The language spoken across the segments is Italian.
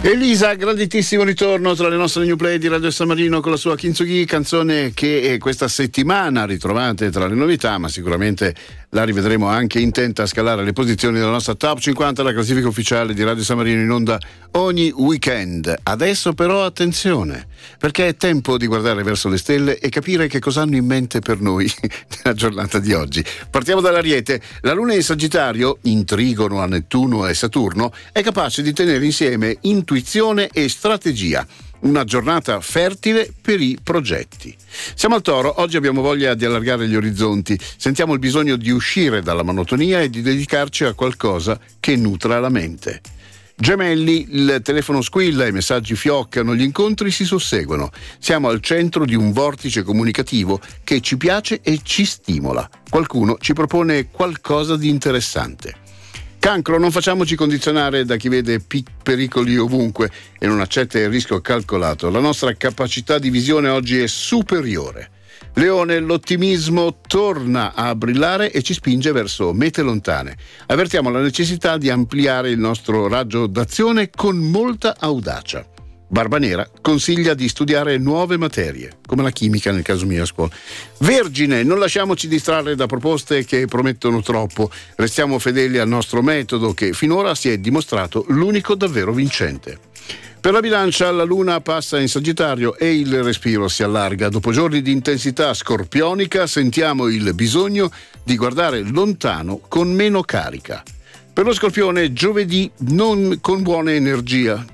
Elisa, grandissimo ritorno tra le nostre new play di Radio San Marino con la sua Kintsugi, canzone che questa settimana ritrovate tra le novità, ma sicuramente la rivedremo anche intenta a scalare le posizioni della nostra Top 50, la classifica ufficiale di Radio San Marino in onda ogni weekend. Adesso però attenzione, perché è tempo di guardare verso le stelle e capire che cosa hanno in mente per noi nella giornata di oggi. Partiamo dall'Ariete. La Luna in Sagittario, in trigono a Nettuno e Saturno, è capace di tenere insieme intuizione e strategia. Una giornata fertile per i progetti. Siamo al Toro, oggi abbiamo voglia di allargare gli orizzonti, sentiamo il bisogno di uscire dalla monotonia e di dedicarci a qualcosa che nutra la mente. Gemelli, il telefono squilla, i messaggi fioccano, gli incontri si susseguono. Siamo al centro di un vortice comunicativo che ci piace e ci stimola. Qualcuno ci propone qualcosa di interessante. Cancro, non facciamoci condizionare da chi vede pericoli ovunque e non accetta il rischio calcolato. La nostra capacità di visione oggi è superiore. Leone, l'ottimismo torna a brillare e ci spinge verso mete lontane. Avvertiamo la necessità di ampliare il nostro raggio d'azione con molta audacia. Barbanera consiglia di studiare nuove materie, come la chimica nel caso mio a scuola. Vergine, non lasciamoci distrarre da proposte che promettono troppo. Restiamo fedeli al nostro metodo che finora si è dimostrato l'unico davvero vincente. Per la Bilancia, la Luna passa in Sagittario e il respiro si allarga. Dopo giorni di intensità scorpionica sentiamo il bisogno di guardare lontano con meno carica. Per lo Scorpione, giovedì con buona energia.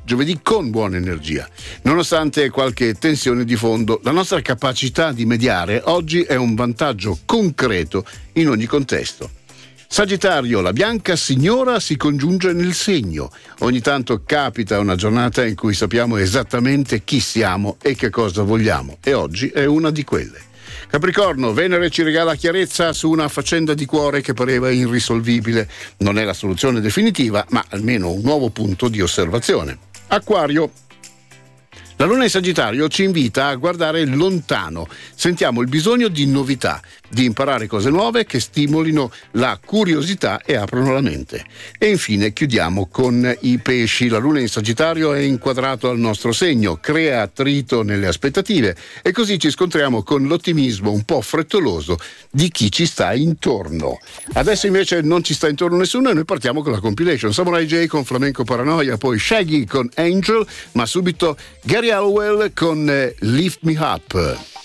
Nonostante qualche tensione di fondo, la nostra capacità di mediare oggi è un vantaggio concreto in ogni contesto. Sagittario, la bianca signora si congiunge nel segno. Ogni tanto capita una giornata in cui sappiamo esattamente chi siamo e che cosa vogliamo, e oggi è una di quelle. Capricorno, Venere ci regala chiarezza su una faccenda di cuore che pareva irrisolvibile. Non è la soluzione definitiva, ma almeno un nuovo punto di osservazione. Acquario, la Luna in Sagittario ci invita a guardare lontano. Sentiamo il bisogno di novità, di imparare cose nuove che stimolino la curiosità e aprono la mente. E infine chiudiamo con i Pesci. La Luna in Sagittario è inquadrato al nostro segno, crea attrito nelle aspettative e così ci scontriamo con l'ottimismo un po' frettoloso di chi ci sta intorno. Adesso invece non ci sta intorno nessuno e noi partiamo con la compilation. Samurai J con Flamenco Paranoia, poi Shaggy con Angel, ma subito Gary Hallowell con Lift Me Up.